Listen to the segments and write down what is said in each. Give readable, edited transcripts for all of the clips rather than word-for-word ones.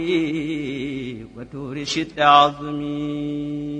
وتور شد عظمي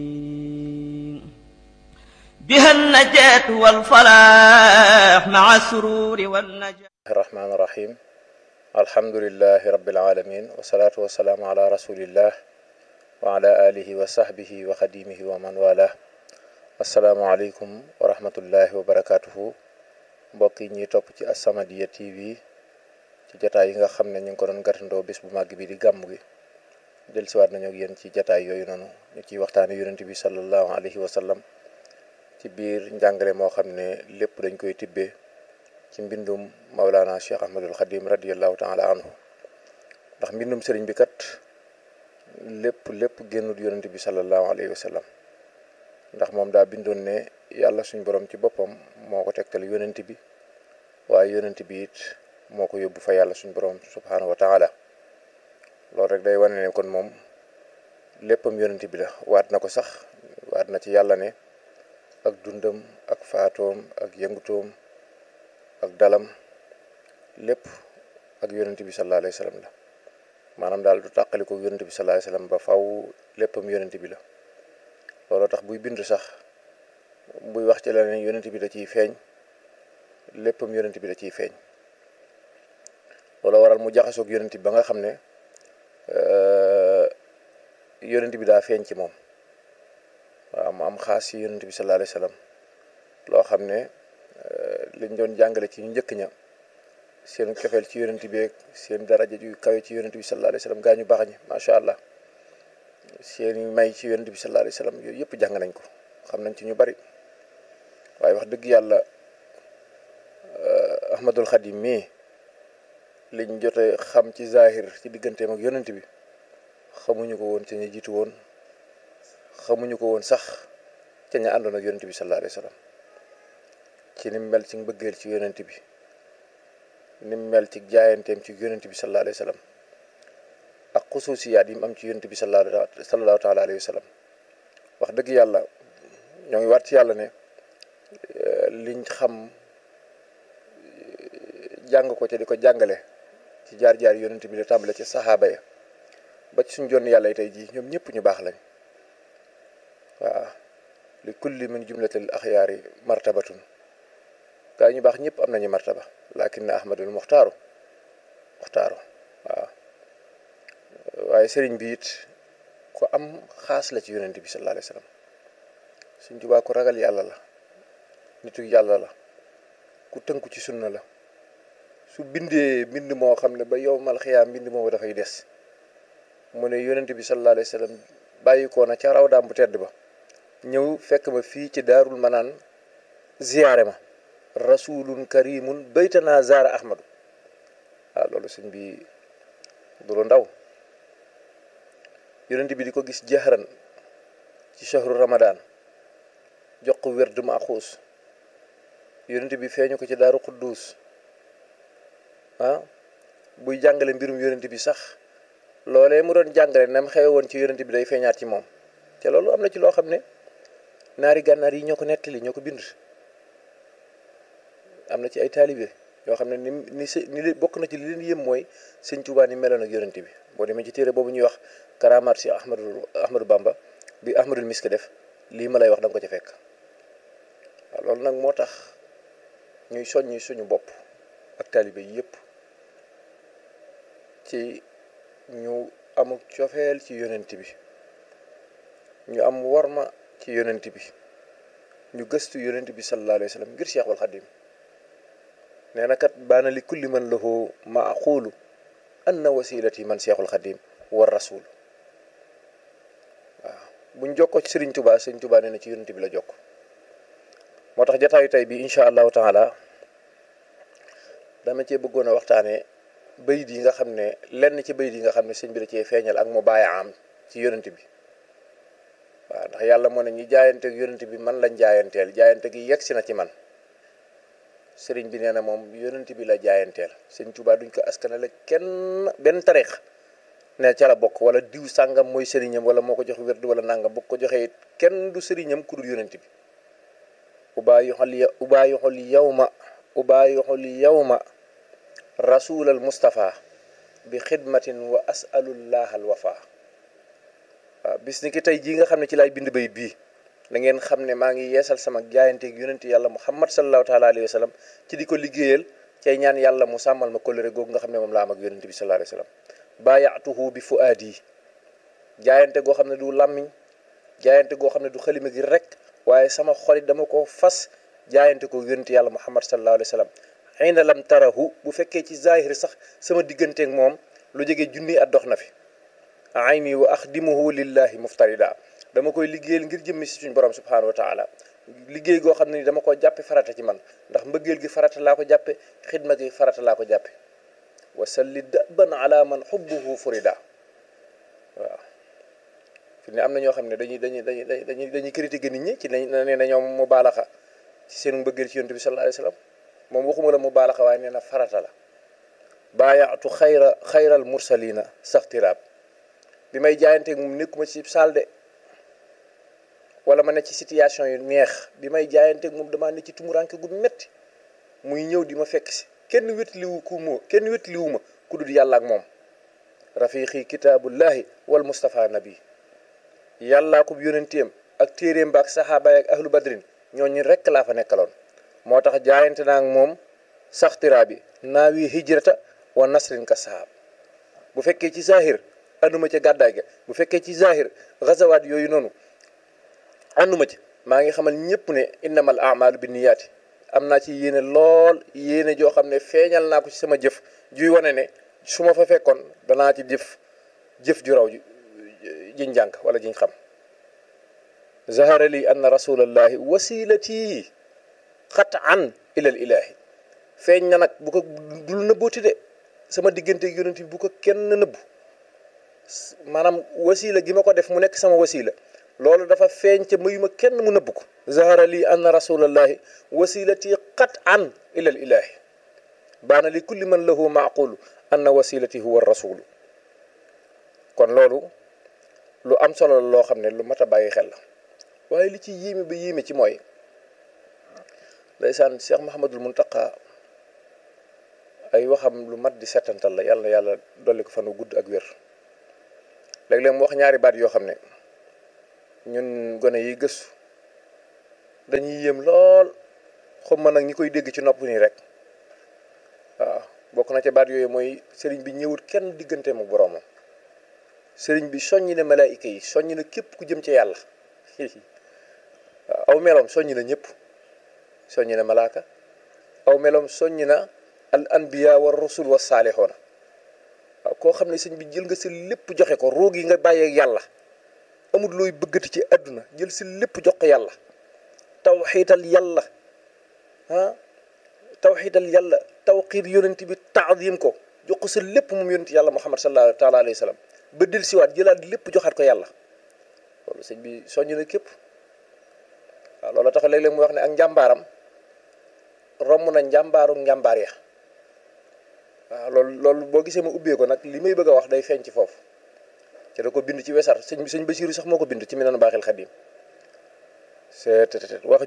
بها النجاة والفلاح مع السرور والنجاة. الرحمن الرحيم. الحمد لله رب العالمين والصلاة والسلام على رسول الله وعلى آله وصحبه وخديمه ومن والاه. asalaamaaleykum wa rahmatullahi wa barakaatuhu. mbokk yi ñuy topp ci As-Samadiyya TV ci jataay yi nga xam ne ñu ngi ko doon gàttandoo bis bu màgg bi di gàmm gi dellusiwaat nañu ak yéen ci jataay yooyu noonu ñu ciy waxtaane yonent bi sallallahu alayhi wa sallam ci biir njàngale moo xam ne lépp dañ koy tibbee ci mbindum Mawlana Cheikh Ahmadul Khadim radiyallahu taala anhu, ndax mbindum sëriñ bi kat lépp génnut yonent bi sallallahu alayhi wa sallam, ndax moom daa bindoon ne yàlla suñ borom ci boppam moo ko tegtal yonent bi, waaye yonent bi it moo ko yóbbu fa yàlla suñ borom subhaanahu wa taala. loolu rek day wane ne kon moom léppam yonent bi la. waat na ko sax, waat na ci yàlla ne ak dundam ak faatoom ak yëngutoom ak dalam lépp ak yonent bi sallallahu alayhi wa sallam la. maanaam daal du tàqaliko yonent bi sallallahu alayhi wa sallam ba faw léppam yonent bi la. looloo tax buy bind sax buy wax ci la ne yonent bi da ciy feeñ, léppam yonent bi da ciy feeñ. looloo waral mu jaxasoog yonent bi ba nga xam ne yonent bi daa feeñ ci moom. waaw mu am xaas ci yonent bi sallallahu alayhi wa sallam loo xam ne liñ doon jàngale ci ñu njëkk ña, seen cofeel ci yonent bi ak seen daraja ju kawe ci yonent bi sallallahu alayhi wa sallam gaa ñu baax ñi macha allah, seeni may ci yonent bi sallallahu alayhi wa sallam yooyu yëpp jàng nañ ko, xam nañ ci ñu bari. waaye wax dëgg yàlla Ahmadul Khadim mii liñ jote xam ci zahir ci digganteem ak yonent bi xamuñu ko woon ca ña jiitu woon, xamuñu ko woon sax ca ña àndoon ak yonent bi sallallahu alayhi wa sallam, ci ni mel ci mbëggeel ci yonent bi, ni mel ci jaayanteem ci yonent bi sallallahu alayhi wa sallam, ak xusuusiyaat yi mu am ci yonent bi sallallahu taala alayhi wa sallam. wax dëgg yàlla ñoo ngi waat ci yàlla ne liñ xam jàng ko ca di ko jàngale ci jaar-jaar yonent bi la tàmbale ci saxaaba ya ba ci suñ jonn yàlla yi tey jii ñoom ñëpp ñu baax lañ. waaw li kulli min jumlatil axyaari martabatun, gaa ñu baax ñëpp am nañu martaba, lakin na ahmadul muxtaaru waaw. waaye sëriñ bi it ku am xaas la ci yonent bi sallallahu alayhi wa sallam. Sëriñ Tuubaa ku ragal yàlla la, nitu yàlla la, ku tënku ci sunna la. su bindee mbind moo xam ne ba yowmal xiyaam mbind moomu dafay des, mu ne yonent bi sallallahu alayhi wa sallam bàyyi ko na ca raw daam bu tedd ba ñëw fekk ma fii ci daarul manaan ziyaare ma, rasulun karimun baytana zaara ahmadu. waaw loolu sëñ bi du lu ndaw. yonent bi di ko gis jahran ci shahru ramadan, jox ko werd ma xuus. yonent bi feeñu ko ci daaru quddus. buy jàngale mbirum yonent bi sax loolee mu doon jàngale nam xewe woon ci yonent bi day feeñaat ci moom. te loolu am na ci loo xam ne naari gànnaar yi ñoo ko nettali, ñoo ko bind. am na ci ay taalibe yoo xam ne ni bokk na ci li leen yëm mooy sëñ Tuubaa ni meloon ak yonent bi. boo demee ci téere boobu ñuy wax karamaat si Ahmadou Bamba bi Ahmadul Misk def, lii ma lay wax da nga ko ca fekk. waaw loolu nag moo tax ñuy soññi suñu bopp ak taalibe yi yëpp ci ñu amuk cofeel ci yonent bi, ñu am worma ci yonent bi, ñu gëstu yonent bi sallallahu alayhi wa sallam ngir Cheikhul Khadim. nee na kat baana li kulli man lahu ma aqulu anna wasilati man Cheikhul Khadim war rasul. waaw buñ jokkoo ci Sëriñ Tuubaa, Sëriñ Tuubaa nee na ci yonent bi la jokk. moo tax jataayu tey bi incha allahu taala dama cee bëggoon a waxtaanee bayit yi nga xam ne lenn ci bayit yi nga xam ne sëñ bi da cee feeñal ak mu bàyyi am ci yonent bi. waaw ndax yàlla moo ne ñi jaayanteeg yonent bi man lañ jaayanteel, jaayante gi yegg si na ci man. sëriñ bi nee na moom yonent bi la jaayanteel. sëñ Tuubaa duñ ko askanale kenn benn tariix ne ca la bokk, wala diw sàngam mooy sëriñam wala moo ko jox wérdu wala nangam. bu ko joxee it kenn du sëriñam ku dul yonent bi. ubaayixul yawma rasulal Mustafa bi xidmatin wa asalullaha alwafa. waaw bis ni ki tey jii nga xam ne ci laay bind bayit bii da ngeen xam ne maa ngi yeesal sama jaayanteeg yonent yàlla muhammad sallallahu taala alayhi wa sallam ci di ko liggéeyal cay ñaan yàlla mu sàmmal ma kóllëre googu nga xam ne moom laa am ak yonent bi sallallahu alayhi wa sallam. baayaatuhu bi fuaadi, jaayante goo xam ne du làmmiñ, jaayante goo xam ne du xalima gi rek, waaye sama xolit dama ko fas jaayante ko yonent yàlla muhammad sallallahu alayhi wa sallam. xëyna lam tarahu, bu fekkee ci zahir sax sama digganteeg moom lu jege junni at dox na fi. ayni wa axdimuhu lillahi muftarida, dama koy liggéeyal ngir jëmmi si suñu borom subhanahu wa taala, liggéey goo xam ne ni dama ko jàppe farata ci man, ndax mbëggeel gi farata laa ko jàppe, xidma gi farata laa ko jàppe. wa salli daban ala man xubbuhu furida. waaw fi ne am na ñoo xam ne dañuy critiquer nit ñi ci ne na ñoom mu baalaxa ci seen mbëggeel ci yonent bi sallallahu alayhi wa sallam. moom waxuma la mu baalaxa waaye nee na farata la. baayaatu xayral mursalina saxtiraab, bi may jaayanteeg moom nekkuma ci saal de wala ma ne ci situation yu neex, bi may jaayanteeg moom damaa ne ci tumuranke gu metti muy ñëw di ma fekk si, kenn wétliwu ma ku dul yàlla ak moom. rafiqi kitaabullahi wal mustafa nabi, yàllaa ko yónenteem ak téeréem ba ak saxaaba ak ahlu badrin ñooñu rekk laa fa nekkaloon. moo tax jaayante naa ak moom saxtiraa bi naawi hijrata wa nasrin ka sahaab. bu fekkee ci zahir ànduma ca gàddaay ga, bu fekkee ci zahir gazawaat yooyu noonu ànduma ci, maa ngi xamal ñëpp ne innamal a'malu bi niyaati, am naa ci yéene lool, yéene joo xam ne feeñal naa ko ci sama jëf juy wane ne su ma fa fekkoon danaa ci jëf ju raw jiñ jànk wala jiñ xam. zahara li anna rasulallahi wasilati xat'an ilal ilahi, feeñ na nag bu ko dul nëbbooti de, sama diggante yonent bi bu ko kenn nëbbu, maanaam wasila gi ma ko def mu nekk sama wasila, loolu dafa feeñ ca mayuma kenn mu nëbbu ko. zahara li anna rasulallahi wasilati qat'an ilal ilahi, baana li kulli man lahu maaqulu anna wasilati huwa rasulu. kon loolu lu am solo la loo xam ne lu mat a bàyyi xel la. waaye li ci yéeme ba yéeme ci mooy ndeysaan Cheikh Mahamadul Muntaqa ay waxam lu mat di settantal la, yàlla na yàlla dolli ko fan wu gudd ak wér. léeg-léeg mu wax ñaari baat yoo xam ne ñun gone yi gëstu dañuy yéem lool, xam ma nag ñi koy dégg ci nopp nii rek. waaw bokk na ca baat yooyu mooy sëriñ bi ñëwut kenn digganteem ak boroomam. sëriñ bi soññi na malaayika yi, soññi na képp ku jëm ci yàlla. waaw aw meloom soññi na ñëpp, soññi na malaaka, aw meloom soññi na al anbiya wa rusul wa saalixoona. waaw koo xam ne sëñ bi jël nga si lépp joxe ko, roog yi nga bàyyeeg yàlla, amul looy bëggati ci àdduna, jël si lépp jox ko yàlla, tawxiital yàlla tawxiital yàlla, tawxiid yonent bi, taadim ko, jox ko sa lépp moom yonent yàlla muhammad sallallahu taala alayhi wa sallam, ba del siwaat jëlaat lépp joxaat ko yàlla. loolu sëñ bi soññ na képp. waaw loolu tax léeg-léeg mu wax ne ak njàmbaaram romb na njàmbaar ya. waaw loolu boo gisee ma ubbee ko nag li may bëgg a wax day feeñ ci foofu. ci da ko bind ci wesar sëñ Basiiru sax moo ko bind ci Minanu Baaxil Xadiim. c'est wax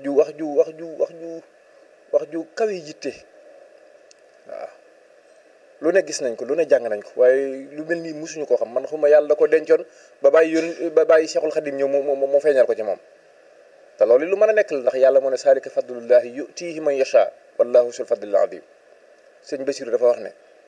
ju kawe yitte. waaw lu ne gis nañ ko, lu ne jàng nañ ko, waaye lu mel nii musuñu koo xam. man xuma yàlla da ko dencoon ba bàyyi Seexul Xadiim ñëw moo feeñal ko ci moom. te loolu lu mën a nekk la, ndax yàlla moo ne saalika fadlullahi yutihi man yasha wallahu sul fadlil adim. sëñ Basiru dafa wax ne,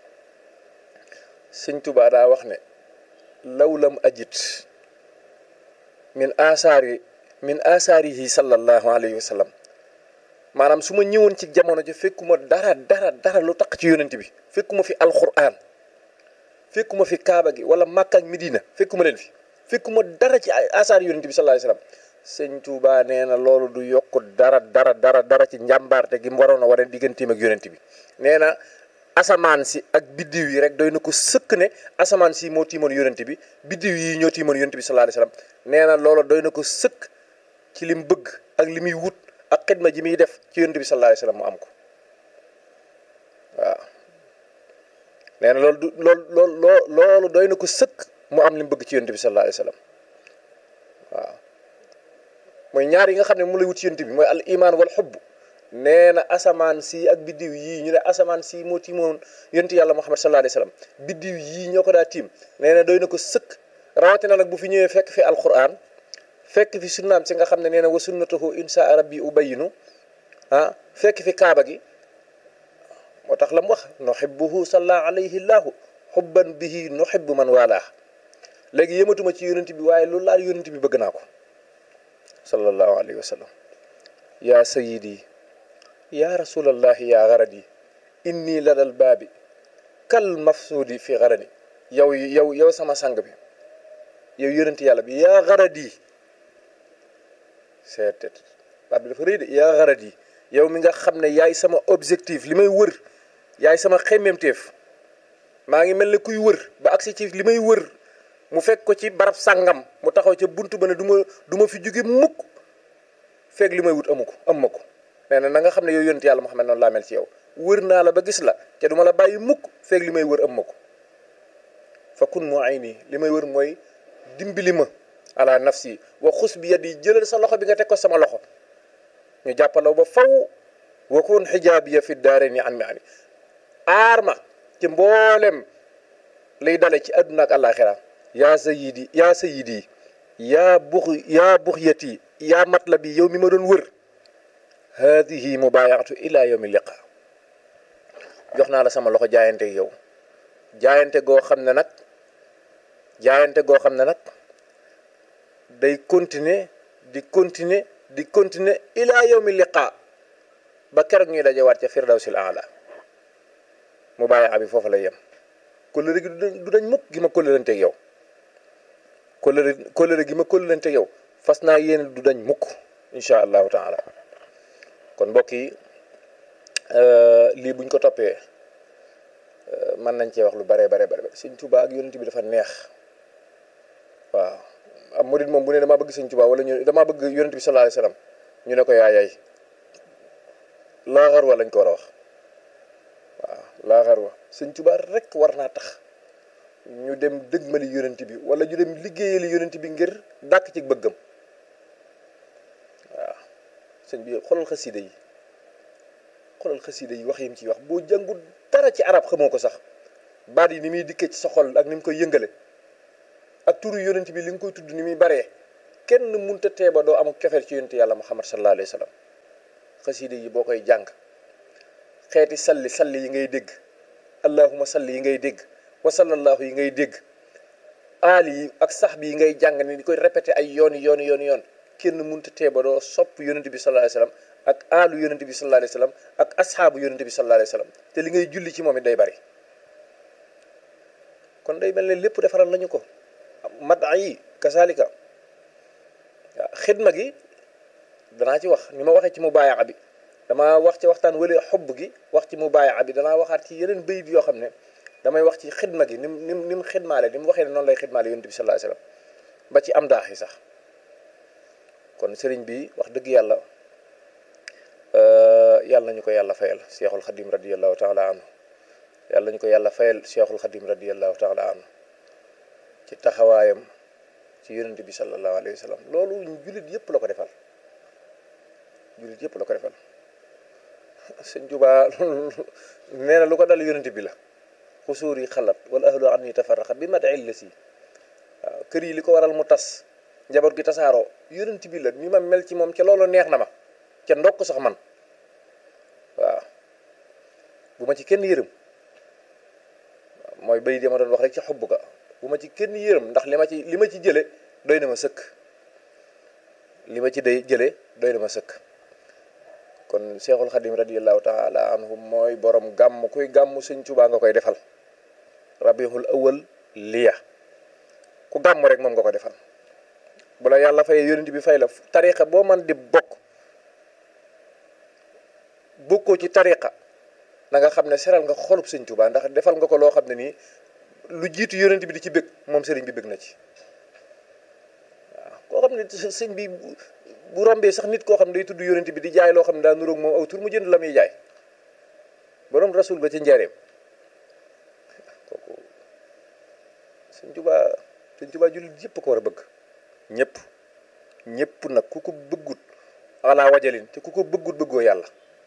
sëñ Tuubaa daa wax ne law lam ajit min asaarihi sallallahu alayhi wa sallam, maanaam su ma ñëwoon ci jamono ji fekkuma dara lu taq ci yonent bi, fekkuma fi alquran, fekkuma fi kaaba gi wala Makka ak Medina, fekkuma leen fi, fekkuma dara ci asaar yonent bi sallallahu alayhi wa sallam. sëñ Touba nee na loolu du yokk dara ci njàmbaarte gi mu waroon a waree digganteem ak yonent bi. nee na asamaan si ak biddiw yi rek doy na ko sëkk ne asamaan si moo tiimoon yonent bi, biddiw yi ñoo tiimoon yonent bi sallallahu alayhi wasallam. nee na loolu doy na ko sëkk ci li mu bëgg ak li muy wut ak xidma ji muy def ci yonent bi sallallahu alayhi wasallam mu am ko. waaw nee na loolu doy na ko sëkk mu am li mu bëgg ci yonent bi sallallahu alayhi wasallam. waaw mooy ñaar yi nga xam ne mu lay wut ci yonent bi mooy al iman wal xubb. nee na asamaan si ak biddiw yii ñu ne asamaan si moo tiimoon yonent yàlla Muhammad sallallahu alayhi wasallam biddiw yii ñoo ko daa tiim nee na doy na ko sëkk rawatina nag bu fi ñëwee fekk fi alquran fekk fi sunnaam si nga xam ne nee na wa sunnatuhu insha rabbi ubayinu fekk fi kaaba gi moo tax la mu wax nuhibbuhu salla alayhi llahu xubban bihi nuhibbu man walaa léegi yëmatuma ci yonent bi waaye loolu laal yonent bi bëgg naa ko sallallahu alayhi wa sallam yaa sayidi yaa rasulallahi yaa garadi inni ladal baabi kal mafsuudi fi garadi yow sama sang bi yow yonent yàlla bi yaa garadi seetet baat bi dafa rëy de yaa garadi yow mi nga xam ne yaay sama objectif li may wër yaay sama xemmemteef maa ngi mel ne kuy wër ba agsi ci li may wër mu fekk ko ci barab sàngam mu taxaw ca buntu ba ne du ma fi jóge mukk fekk li may wut am ma ko nee na nga xam ne yow yonent yàlla Muhammad noonu laa mel ci yow wër naa la ba gis la te duma la bàyyi mukk fekk li may wër am ma ko fa kun mu ay nii li may wër mooy dimbali ma ala nafsi wa xus bi yadi jëlal sa loxo bi nga teg ko sama loxo ñu jàppalaw ba faw wa kun xijaabiya fi daarayni an mi ani aar ma ci mboolem lay dale ci àdduna ak àllaaxira yaa sayidi yaa buxyati yaa matlabi yow mi ma doon wër haadihi mubaayaatu ila yawmi liqa jox naa la sama loxo jaayante yow jaayante goo xam ne nag day continuer di continuer ila yawmi liqa ba keroog ñuy dajewaat ca firdawsil aala mubaayaa bi foofu lay yem kóllëre gi du dañ mukk gi ma kóllëranteeg yow kóllëre gi ma kóllëranteeg yow fas naa yéene du dañ mukk insha allahu taala kon mbokk yi lii buñ ko toppee mën nañ cee wax lu bare Sëñ Tuubaa ak yonent bi dafa neex waaw am murid moom bu ne damaa bëgg Sëñ Tuubaa wala ñu damaa bëgg yonent bi sallallahu alayhi wasallam ñu ne ko yaayay laaxar wa lañ ko war a wax waaw laaxar wa Sëñ Tuubaa rek war naa tax ñu dem dëgmali yonent bi wala ñu dem liggéeyali yonent bi ngir dàkk ci bëggam waaw sëñ bi xoolal xasida yi wax yim ci wax boo jàngul dara ci arab xamoo ko sax baat yi ni muy dikkee ci sa xol ak ni mu koy yëngale ak turu yonent bi li nga koy tudd ni muy baree kenn munta tee ba doo am cofeel ci yonent yàlla Muhammad sallallahu alayhi wa sallam xasida yi boo koy jàng xeeti salli yi ngay dégg allahuma salli yi ngay dégg wa sallallahu yi ngay dégg aali yi ak sax bi yi ngay jàng ni di koy répété ay yoon kenn munta tee ba doo sopp yonent bi sallallahu alayhi wa sallam ak aalu yonent bi sallallahu alayhi wa sallam ak asxaabu yonent bi sallallahu alayhi wa sallam te li ngay julli ci moom it day bari kon day mel ne lépp defaral nañu ko mada yi kasaalika waaw xidma gi danaa ci wax ni ma waxee ci mubaayaa bi dama wax ci waxtaan wala xobb gi wax ci mubaayaa bi danaa waxaat ci yeneen bayit yoo xam ne damay wax ci xidma gi ni mu xidmaale ni mu waxee ne noonu lay xidmaale yonent bi sallallahu alayhi wa sallam ba ci am daax yi sax kon sëriñ bi wax dëgg yàlla yàlla nañu ko yàlla fayal Cheikhul Khadim radiyallahu taala anhu yàlla nañu ko yàlla fayal Cheikhul Khadim radiyallahu taala anhu ci taxawaayam ci yonent bi sallallahu alayhi wa sallam loolu jullit yëpp la ko defal sëñ Tuubaa nee na lu ko dal yonent bi la xusuur yi xalat wala ahlu an yi tafarraxat bi mata il la si waaw kër yi li ko waral mu tas njaboot gi tasaaroo yonent bi la ni ma mel ci moom ca loolu neex na ma ca ndokk sax man waaw bu ma ci kenn yërëm mooy bay di ma doon wax rek ci xubb ga bu ma ci kenn yërëm ndax li ma ci jële doy na ma sëkk doy na ma sëkk kon Cheikhul Khadim radiyallahu taala anhu mooy borom gàmm kuy gàmm Sëñ Tuubaa nga koy defal rabiul awal liya ku gàmm rek moom nga ko defal bu la yàlla fayee yonent bi fay la tariqa boo man di bokkoo ci tariqa na nga xam ne seral nga xolub Sëñ Tuubaa ndax defal nga ko loo xam ne nii lu jiitu yonent bi di ci bëgg moom sëriñ bi bëgg na ci waaw koo xam ne sëñ bi bu rombee sax nit koo xam ne day tudd yonent bi di jaay loo xam ne daa nuroog moom aw tur mu jënd la muy jaay borom rasul ba ci njaareem kooku Sëñ Tuubaa jullit yëpp ko war a bëgg ñëpp nag ku ko bëggut ala wajalin te ku ko bëggut bëggoo yàlla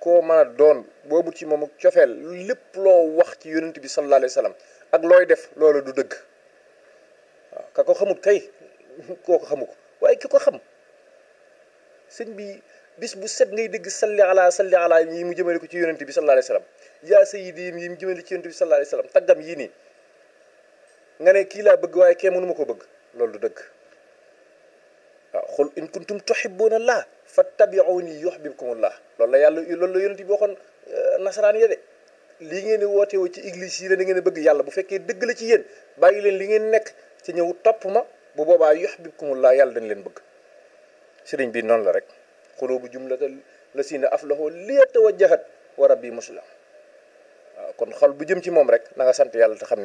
koo mën a doon boobu ci moom ak cofeel lépp loo wax ci yonent bi sallallahu alayhi wa sallam ak looy def loolu du dëgg waaw ka ko xamut kay koo ko xamu ko waaye ki ko xam sëñ bi bis bu set ngay dégg salli ala yi mu jëmale ko ci yonent bi sallallahu alayhi wa sallam yaa sayyidi yi mu jëmale ci yonent bi sallallahu alayhi wa sallam taggam yii nii nga ne kii laa bëgg waaye kee mënuma ko bëgg loolu du dëgg waaw xul in kuntum tuhibbuna Allah fattabi'uni yuhbibkumullah loolu la yàlla loolu la yonent bi waxoon nasaraan ya de lii ngeen di woote woo ci église yi la da ngeen bëgg yàlla bu fekkee dëgg la ci yéen bàyyi leen li ngeen nekk ci ñëw topp ma bu boobaa yuhbibkumullah yàlla dañ leen bëgg sëriñ bi noonu la rek xulubu jumlata lasina aflahu liyatawajjahat wa rabbi muslim waaw kon xol bu jëm ci moom rek na nga sant yàlla te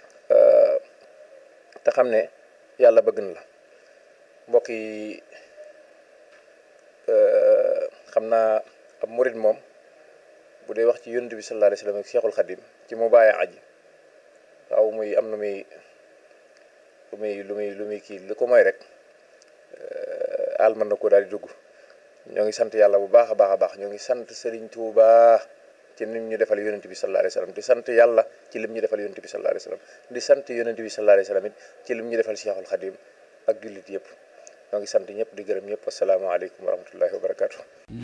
xam ne yàlla bëgg na la mbokk yi xam naa ab murid moom bu dee wax ci yonent bi sallallahu alayhi wasallam ak Cheikhul Khadim ci mu bàyyi aji waaw muy am na lu muy kii li ko mooy rek àll mën na ko daal di dugg ñoo ngi sant yàlla bu baax a baax ñoo ngi sant Serigne Touba ci lim ñu defal yonent bi sallallahu alayhi wasallam di sant yàlla ci lim ñu defal yonent bi sallallahu alayhi wasallam di sant yonent bi sallallahu alayhi wasallam it ci lim ñu defal Cheikhul Khadim ak jullit yëpp ñoo ngi sant ñëpp di gërëm ñëpp asalaamaaleykum wa rahmatullahi wa barakatuh